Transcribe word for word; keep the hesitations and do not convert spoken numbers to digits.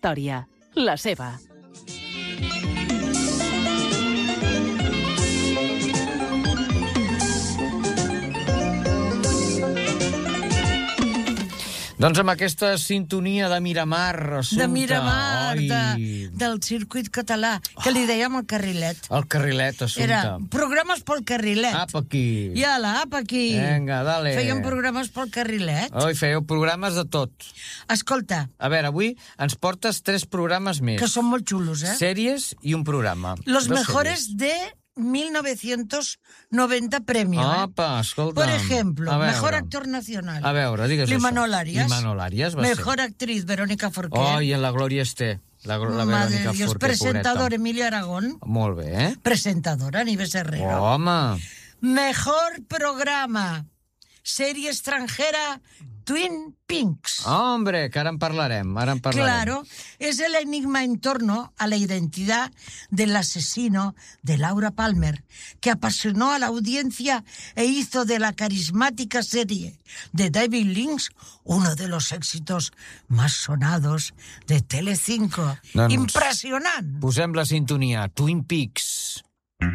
història, la seva. Doncs amb aquesta sintonia de Miramar, Assumpta... De Miramar, Oi. de, del circuit català, que li dèiem el carrilet. El carrilet, Assumpta. Era programes pel carrilet. Apa aquí. I ala, apa aquí. Vinga, dale. Fèiem programes pel carrilet. Oi, fèieu programes de tot. Escolta. A veure, avui ens portes tres programes més. Que són molt xulos, eh? Sèries i un programa. Los Dos mejores sèries. de mil novecientos noventa premio. Apa, escolta. Por ejemplo, a veure. mejor actor nacional. A veure, digues Limanol això. Arias. Limanol Arias va Mejor ser. actriz, Verónica Forqué. Oh, i en la Gloria Esté. La, la Madre Verónica de Dios. Forqué, Presentador, pobreta. Emilio Aragón. Molt bé, eh? Presentadora, Nieves Herrero. Home. Mejor programa. Serie extranjera, Twin Peaks. Hombre, que ara en parlarem, ara en parlarem. Claro, es el enigma en torno a la identidad del asesino de Laura Palmer, que apasionó a la audiencia e hizo de la carismática serie de David Lynch uno de los éxitos más sonados de Telecinco. Doncs Impressionant! Posem la sintonia. Twin Peaks.